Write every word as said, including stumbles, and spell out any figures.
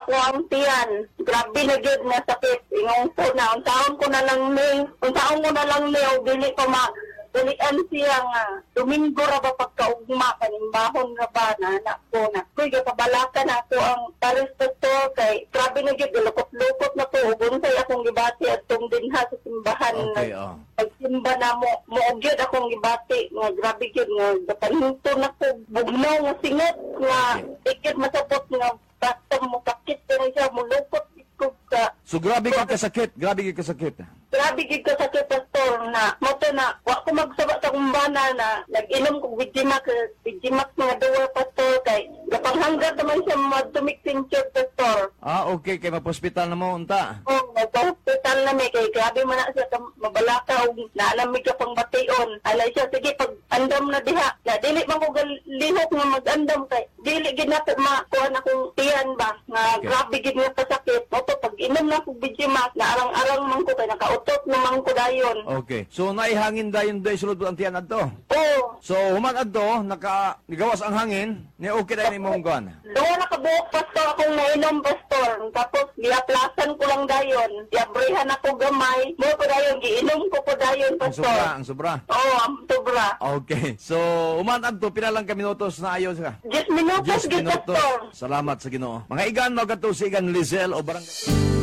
ako ang tiyan. Grabe na gyud nga sakit. Ingong po na, unsaon ko na lang ni, unsaon ko na lang ni, o dili ko ma, dilian siya nga. Domingo ra ba pagkaugma, kanimbahon ra ba na anak ko na. Kuy, kapabalakan ako ang Paris Pastor kay, grabe na gyud, lukot-lukot na po. Ugunsay akong gibati at tong dinha sa simbahan. Okay, oh. Pagsimba na mo, muugyod akong gibati. Nga grabe gyud nga, dapaninto na ko, bugnaw nga singot, nga, ikit masapot nga, basta mo kakit ka rin siya, mulukot ko ka. So grabe ka kasakit, grabe ka kasakit. Grabe gid ka sa pastor na moto na wa ko magsaba sa kumbana na nag-inom kog Vigimax, Vigimax mga duwa pastor kay gapanghanggat naman siya madumik tincture pastor. Ah, okay, kay mapospital na mo unta. Oh, nagpa-hospital na may kay grabe man na siya ka- mabalaka og naalamig ka pang bation. Alay siya sige pag andam na diha. Na dili man ko gal- lihok nga mag-andam kay dili gid na po makuha akong tiyan ba nga Okay. grabe gid nga pasakit. Moto pag inom na kog Vigimax na arang-arang man ko kay nakautot naman ko dayon. Okay. So naihangin dayon day sulod ang tiyan adto. Oh, So human adto naka nigawas ang hangin, ni okay dayon imong kuan. doon nakabuok pastor akong nainom pastor. Tapos giaplasan ko lang dayon. Giabrihan ako gamay. Mo ko dayon giinom ko po dayon Ang sobra, pastor. ang sobra. Oh, ang sobra. Okay. So human adto pila lang ka minutos na ayos ka. Diyos minutos Diyos gid minutos. pastor. Salamat sa Ginoo. Mga igan mo kadto si igan Lizelle o barangay